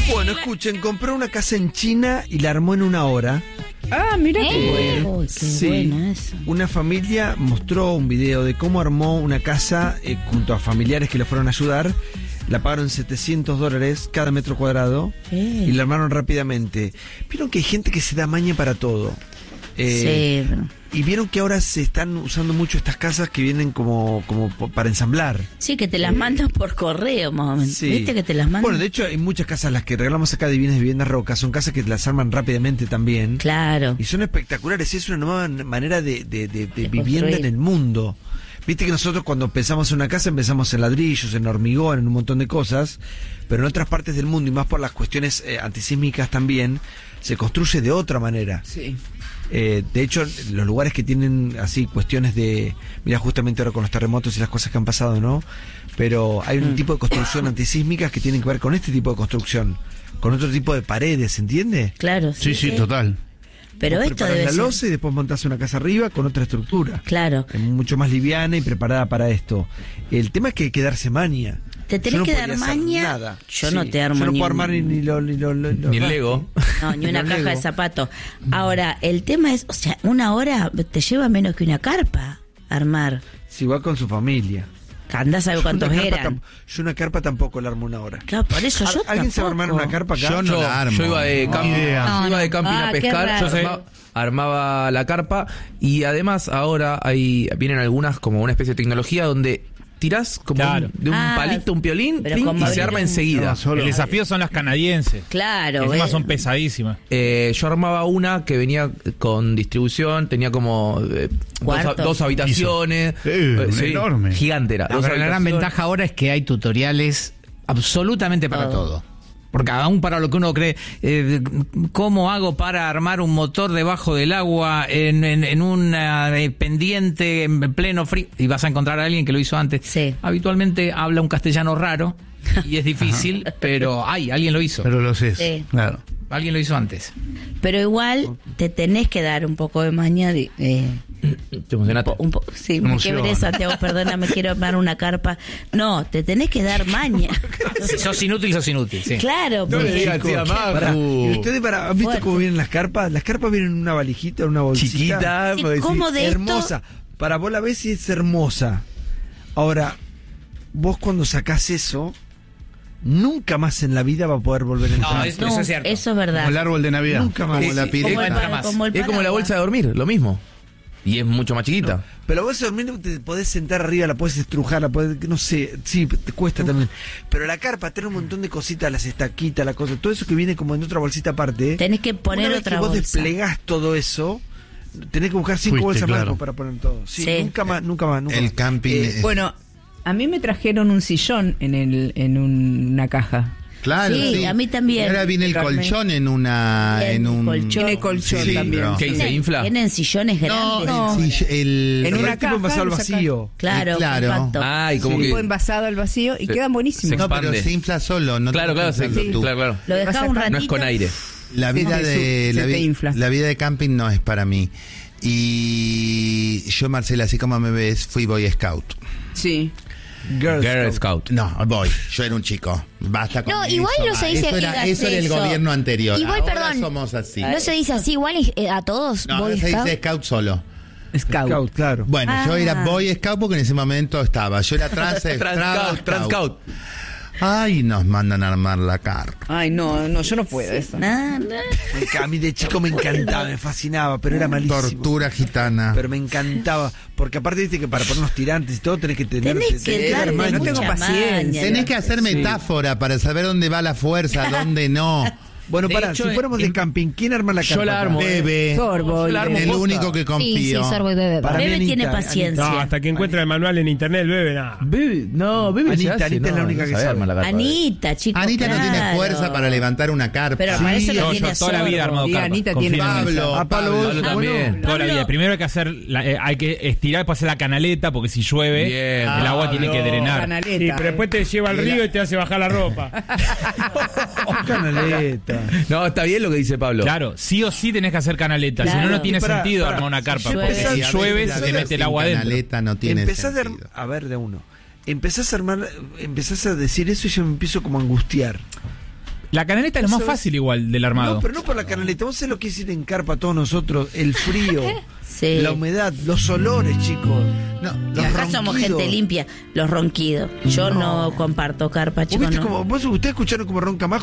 Bueno, escuchen, compró una casa en China y la armó en 1 hora. Ah, mira qué bueno. Uy, qué buena eso. Una familia mostró un video de cómo armó una casa junto a familiares que le fueron a ayudar. La pagaron $700 cada metro cuadrado y la armaron rápidamente. Vieron que hay gente que se da maña para todo. Sí. Y vieron que ahora se están usando mucho estas casas que vienen como para ensamblar. Sí, que te las mandan por correo, más o menos. Sí. ¿Viste que te las mandan? Bueno, de hecho hay muchas casas, las que regalamos acá de Viviendas Roca, son casas que las arman rápidamente también. Claro. Y son espectaculares, es una nueva manera de vivienda construir. en el mundo. Viste que nosotros cuando pensamos en una casa empezamos en ladrillos, en hormigón, en un montón de cosas, pero en otras partes del mundo y más por las cuestiones antisísmicas también, se construye de otra manera. Sí. De hecho, los lugares que tienen así cuestiones de... Mira, justamente ahora con los terremotos y las cosas que han pasado, ¿no? Pero hay un tipo de construcción antisísmicas que tienen que ver con este tipo de construcción, con otro tipo de paredes, ¿entiende? Claro. Sí, total. Pero Vos esto preparás debe la ser... losa y después montás una casa arriba con otra estructura. Claro. Mucho más liviana y preparada para esto. El tema es que hay que darse maña. Te tenés Yo no que dar podría hacer maña. nada. Yo no te armo Yo no ni puedo un- armar ni Ni el Lego. No, ni una Ni caja Lego. de zapatos. Ahora, el tema es, o sea, 1 hora te lleva menos que una carpa armar. Si va con su familia. Andás a ver cuántos Yo una carpa eran. Yo una carpa tampoco la armo 1 hora. Claro, por eso yo ¿Alguien se va a armar tampoco. una carpa acá? Yo no la armo. Yo iba de camping, idea. yo iba de camping Ah, a qué pescar, raro. yo armaba la carpa y además ahora vienen algunas como una especie de tecnología donde tirás como Claro. de un palito, un piolín, pero pin, como y se abrir arma un- enseguida. No, solo- El desafío son las canadienses. Claro, Encima ¿ves? son pesadísimas. Yo armaba una que venía con distribución, tenía como Cuartos. dos habitaciones. Enorme. Gigante era. No, Dos pero la gran habitaciones. ventaja ahora es que hay tutoriales absolutamente para todo. Porque aún para lo que uno cree, ¿cómo hago para armar un motor debajo del agua en una pendiente en pleno frío? Y vas a encontrar a alguien que lo hizo antes. Sí. Habitualmente habla un castellano raro y es difícil, pero alguien lo hizo. Pero lo sé. Sí. Claro. Alguien lo hizo antes. Pero igual te tenés que dar un poco de maña de... Te emocionaste. Sí, me Emoción. quebré, Santiago, perdóname, quiero armar una carpa. No, te tenés que dar maña. Si sos inútil, sí. Claro, No le porque- digas así a Magu. Pará, ¿y ustedes ¿han visto Fuerte. cómo vienen las carpas? Las carpas vienen en una valijita, en una bolsita. Chiquita, Sí, pues, ¿cómo de esto? Hermosa. Para vos la ves y es hermosa. Ahora, vos cuando sacás eso, nunca más en la vida va a poder volver a entrar. No, eso No, es cierto. eso es verdad. Como el árbol de Navidad. Nunca más. Como la Como el pileta. para- como el Es como la paraguas. bolsa de dormir, lo mismo. Y es mucho más chiquita. Pero vos dormiendo te podés sentar arriba, la podés estrujar, la podés, no sé, sí, te cuesta también. Pero la carpa tiene un montón de cositas, las estaquitas, la cosa, todo eso que viene como en otra bolsita aparte. Tenés que poner Una vez otra que vos bolsa. desplegás todo eso, tenés que buscar 5 Fuiste, bolsas claro. más para poner todo. Sí, Sí. nunca más. El más. camping. Bueno, a mí me trajeron un sillón en una caja. Claro, Sí, a mí también. Y ahora viene el Carmen. colchón en una. Bien, En un colchón. Tiene colchón Sí, también. pero- ¿Qué Sí. se infla? Tienen sillones No, grandes. el En una tipo caja, envasado al lo sacás. vacío. Claro, Claro. compacto. Ah, y como Sí. que. Tipo envasado al vacío y Se- quedan buenísimos. No, pero expande. se infla solo. No Claro, tenés claro, que inflarlo tú. claro. Lo dejás un ratito. No es con aire. La vida Sí, de se te infla. la vida de camping no es para mí. Y yo, Marcela, así como me ves, fui Boy Scout. Sí. Girl Scout. No, voy. Yo era un chico. Basta con No, eso. igual no se dice Eso era, digas eso era el eso. gobierno anterior. Igual, Ahora perdón. somos así. No se dice así igual a todos. No, Boy ahora se Scout. dice Scout solo. Scout. Scout, claro. Bueno, yo era Boy Scout porque en ese momento estaba. Yo era Transcout. Ay, nos mandan a armar la carpa. Ay, no, yo no puedo eso. A mí de chico me encantaba, me fascinaba, pero era malísimo. Tortura gitana. Pero me encantaba. Porque aparte, viste que para poner los tirantes y todo tenés que tener. Tenés que dar darle maña. no tengo mucha paciencia. maña. Tenés que hacer metáfora para saber dónde va la fuerza, dónde no. Bueno, De pará, hecho, si fuéramos de camping, ¿quién arma la carpa? Yo la armo. acá? Bebe. Sorbo. Yo la armo El posta. único que Sí, confío. Sorbo y Bebe. Para mí, Bebe tiene Anita, paciencia. No, hasta que encuentra el manual en internet, el bebé, nada. Bebe, no, bebe Anita, se hace, Anita es la no, única no que sabe sabe. armar la carpa. Anita, chicos. Anita no tiene claro. fuerza para levantar una carpa. Pero para eso lo Yo tiene toda la vida he Sorbo. armado Y carpa. Anita Confíen tiene- en mí. Pablo, Ah, Pablo, Pablo, Pablo también. Toda la vida. Pablo. Primero hay que hacer, hay que estirar para hacer la canaleta, porque si llueve, Bien, el agua tiene que Pablo. drenar. Canaleta. Sí, pero después te lleva al río y te hace bajar la ropa. Canaleta. No, está bien lo que dice Pablo. Claro, sí o sí tenés que hacer canaleta, si Claro. no, no tiene Y pará, sentido pará. armar una carpa, Si porque llueve- si llueve La se te vida mete el sin agua adentro. canaleta no tiene Empezás sentido. a ver de uno. Empezás a armar, empezás a decir eso y yo me empiezo como a angustiar. La canaleta es lo más fácil igual del armado. No, pero no por la canaleta. Vos sabés lo que es ir en carpa todos nosotros. El frío, Sí. la humedad, los olores, chicos. No, Los Acá somos ronquidos. gente limpia, los ronquidos. Yo no comparto carpa, ¿Vos chicos. viste No. como, ustedes escucharon como ronca más